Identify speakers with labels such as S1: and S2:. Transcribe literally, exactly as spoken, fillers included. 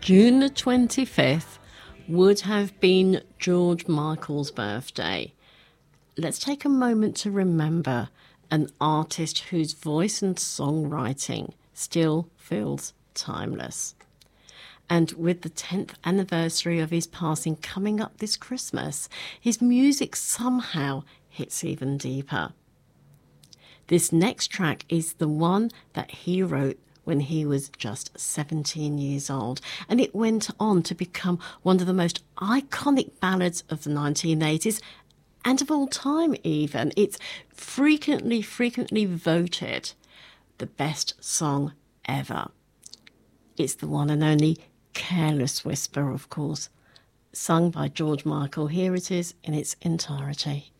S1: June the twenty-fifth would have been George Michael's birthday. Let's take a moment to remember an artist whose voice and songwriting still feels timeless. And with the tenth anniversary of his passing coming up this Christmas, his music somehow hits even deeper. This next track is the one that he wrote when he was just seventeen years old, and it went on to become one of the most iconic ballads of the nineteen eighties and of all time even. It's frequently, frequently voted the best song ever. It's the one and only Careless Whisper, of course, sung by George Michael. Here it is in its entirety.